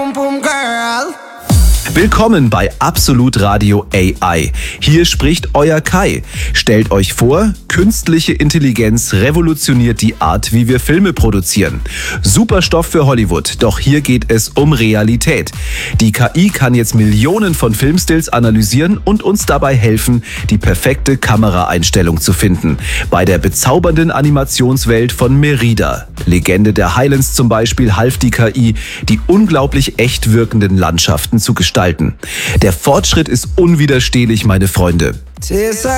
pum pum girl. Willkommen bei Absolut Radio AI. Hier spricht euer Kai. Stellt euch vor, künstliche Intelligenz revolutioniert die Art, wie wir Filme produzieren. Super Stoff für Hollywood, doch hier geht es um Realität. Die KI kann jetzt Millionen von Filmstills analysieren und uns dabei helfen, die perfekte Kameraeinstellung zu finden. Bei der bezaubernden Animationswelt von Merida. Legende der Highlands zum Beispiel half die KI, die unglaublich echt wirkenden Landschaften zu gestalten. Der Fortschritt ist unwiderstehlich, meine Freunde.